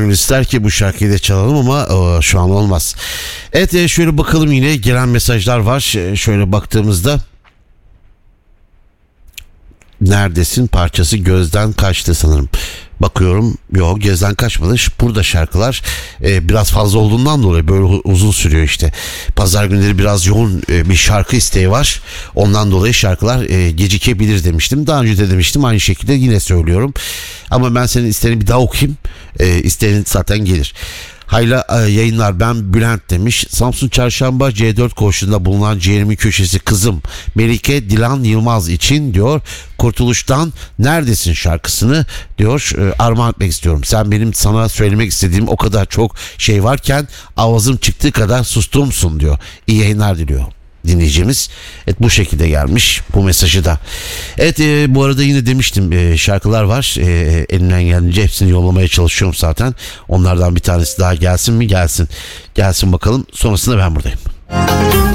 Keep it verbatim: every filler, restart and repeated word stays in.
gönül ister ki bu şarkıyı da çalalım ama o, şu an olmaz. Evet e, şöyle bakalım, yine gelen mesajlar var. E, şöyle baktığımızda Neredesin parçası gözden kaçtı sanırım. Bakıyorum, yok gözden kaçmadı. Burada şarkılar e, biraz fazla olduğundan dolayı böyle uzun sürüyor işte. Pazar günleri biraz yoğun e, bir şarkı isteği var. Ondan dolayı şarkılar e, gecikebilir demiştim. Daha önce de demiştim, aynı şekilde yine söylüyorum. Ama ben senin isteğini bir daha okuyayım. E, isteğin zaten gelir. Hayla yayınlar, ben Bülent demiş. Samsun Çarşamba C dört koğuşunda bulunan Ciğerimin Köşesi kızım Melike Dilan Yılmaz için diyor, Kurtuluş'tan Neredesin şarkısını diyor armağan etmek istiyorum. Sen benim sana söylemek istediğim o kadar çok şey varken avazım çıktığı kadar sustumsun diyor. İyi yayınlar diliyor dinleyicimiz. Evet, bu şekilde gelmiş bu mesajı da. Evet e, bu arada yine demiştim e, şarkılar var. E, elimden geldiğince hepsini yollamaya çalışıyorum zaten. Onlardan bir tanesi daha gelsin mi? Gelsin. Gelsin bakalım. Sonrasında ben buradayım.